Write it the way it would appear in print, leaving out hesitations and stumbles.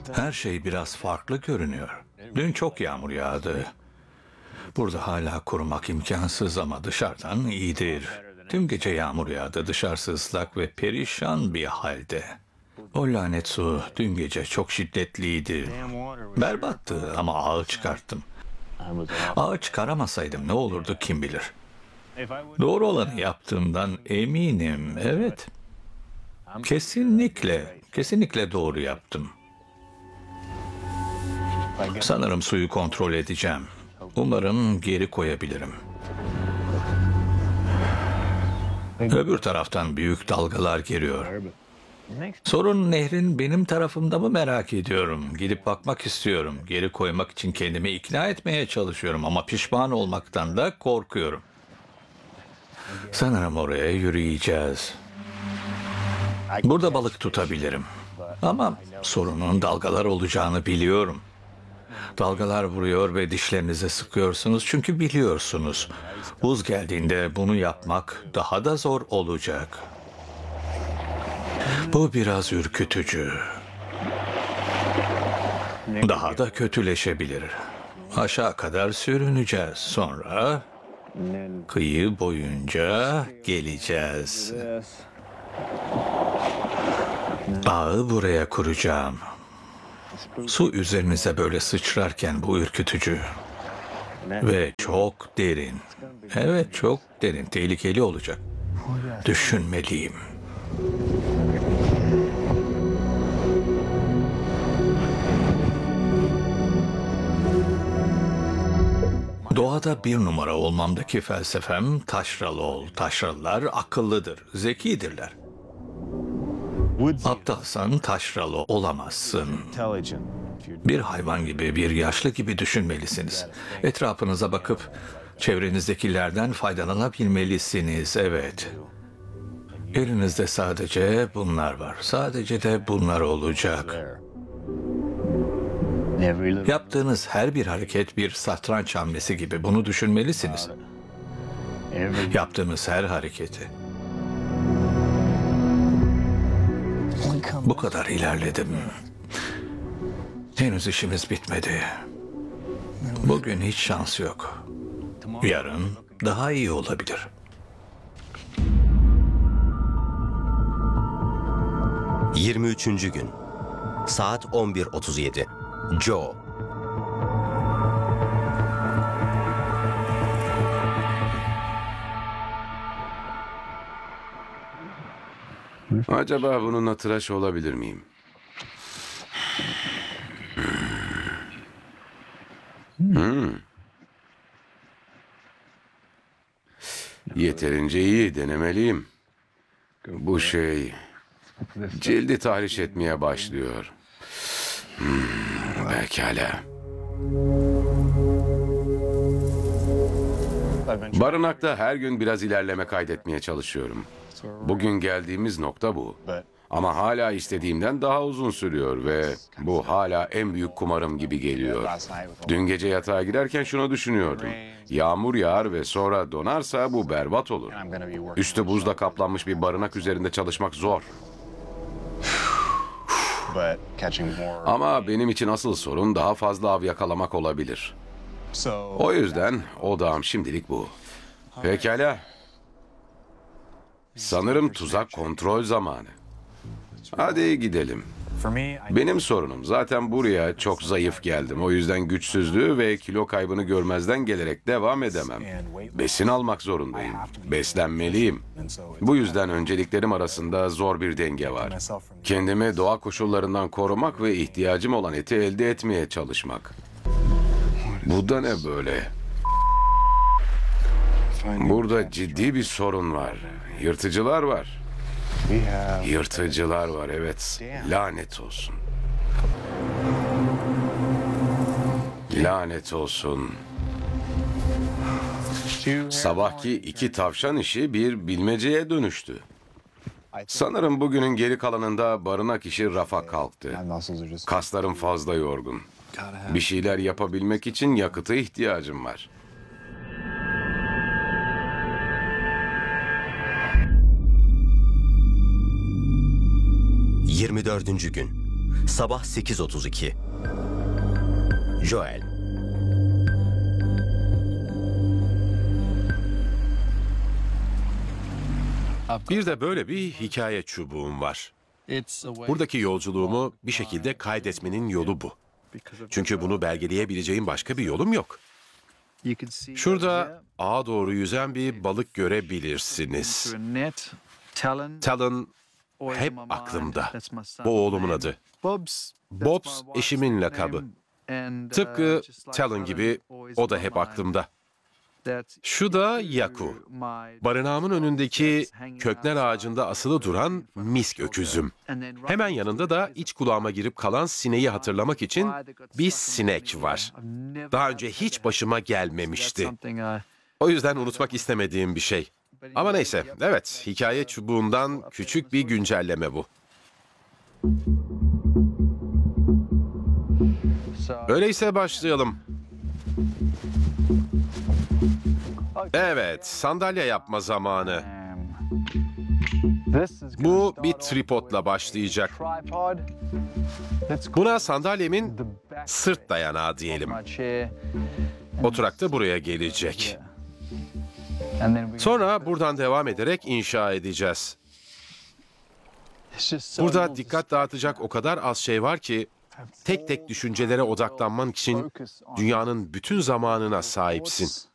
Her şey biraz farklı görünüyor. Dün çok yağmur yağdı. Burada hala kurumak imkansız ama dışarıdan iyidir. Tüm gece yağmur yağdı, dışarısı ıslak ve perişan bir halde. O lanet su dün gece çok şiddetliydi. Berbattı ama ağı çıkarttım. Ağı çıkaramasaydım ne olurdu kim bilir. Doğru olanı yaptığımdan eminim, evet. Kesinlikle doğru yaptım. Sanırım suyu kontrol edeceğim. Umarım geri koyabilirim. Öbür taraftan büyük dalgalar geliyor. Sorun nehrin benim tarafımda mı merak ediyorum. Gidip bakmak istiyorum. Geri koymak için kendimi ikna etmeye çalışıyorum ama pişman olmaktan da korkuyorum. Sanırım oraya yürüyeceğiz. Burada balık tutabilirim. Ama sorunun dalgalar olacağını biliyorum. Dalgalar vuruyor ve dişlerinize sıkıyorsunuz çünkü biliyorsunuz. Buz geldiğinde bunu yapmak daha da zor olacak. Bu biraz ürkütücü. Daha da kötüleşebilir. Aşağı kadar sürüneceğiz. Sonra kıyı boyunca geleceğiz. Ağı buraya kuracağım. Su üzerinize böyle sıçrarken bu ürkütücü. Ve çok derin. Evet, çok derin. Tehlikeli olacak. Düşünmeliyim. Doğada bir numara olmamdaki felsefem taşralı ol. Taşralılar akıllıdır, zekidirler. Aptalsan taşralı olamazsın. Bir hayvan gibi, bir yaşlı gibi düşünmelisiniz. Etrafınıza bakıp çevrenizdekilerden faydalanabilmelisiniz, evet. Elinizde sadece bunlar var. Sadece de bunlar olacak. Yaptığınız her bir hareket bir satranç hamlesi gibi. Bunu düşünmelisiniz. Yaptığımız her hareketi. Bu kadar ilerledim. Henüz işimiz bitmedi. Bugün hiç şans yok. Yarın daha iyi olabilir. ...23. gün. Saat 11:37. Joe. Acaba bununla tıraş olabilir miyim? Yeterince iyi, denemeliyim. Bu şey cildi tahriş etmeye başlıyor. Pekala. Barınakta her gün biraz ilerleme kaydetmeye çalışıyorum. Bugün geldiğimiz nokta bu. Ama hala istediğimden daha uzun sürüyor ve bu hala en büyük kumarım gibi geliyor. Dün gece yatağa girerken şunu düşünüyordum. Yağmur yağar ve sonra donarsa bu berbat olur. Üstü buzla kaplanmış bir barınak üzerinde çalışmak zor. Ama benim için asıl sorun daha fazla av yakalamak olabilir. O yüzden odağım şimdilik bu. Pekala. Sanırım tuzak kontrol zamanı. Hadi gidelim. Benim sorunum zaten buraya çok zayıf geldim. O yüzden güçsüzlüğü ve kilo kaybını görmezden gelerek devam edemem. Besin almak zorundayım. Beslenmeliyim. Bu yüzden önceliklerim arasında zor bir denge var. Kendimi doğa koşullarından korumak ve ihtiyacım olan eti elde etmeye çalışmak. Bu da ne böyle? Burada ciddi bir sorun var. Yırtıcılar var. Yırtıcılar var, evet. Lanet olsun. Lanet olsun. Sabahki 2 tavşan işi bir bilmeceye dönüştü. Sanırım bugünün geri kalanında barınak işi rafa kalktı. Kaslarım fazla yorgun. Bir şeyler yapabilmek için yakıta ihtiyacım var. 24. gün. Sabah 8:32. Joel. Bir de böyle bir hikaye çubuğum var. Buradaki yolculuğumu bir şekilde kaydetmenin yolu bu. Çünkü bunu belgeleyebileceğim başka bir yolum yok. Şurada ağa doğru yüzen bir balık görebilirsiniz. Talon hep aklımda. Bu oğlumun adı. Bobs eşimin lakabı. Tıpkı Talon gibi o da hep aklımda. Şu da Yaku. Barınağımın önündeki kökler ağacında asılı duran misk öküzüm. Hemen yanında da iç kulağıma girip kalan sineği hatırlamak için bir sinek var. Daha önce hiç başıma gelmemişti. O yüzden unutmak istemediğim bir şey. Ama neyse, evet, hikaye çubuğundan küçük bir güncelleme bu. Öyleyse başlayalım. Evet, sandalye yapma zamanı. Bu bir tripodla başlayacak. Buna sandalyemin sırt dayanağı diyelim. Oturak da buraya gelecek. Sonra buradan devam ederek inşa edeceğiz. Burada dikkat dağıtacak o kadar az şey var ki tek tek düşüncelere odaklanman için dünyanın bütün zamanına sahipsin.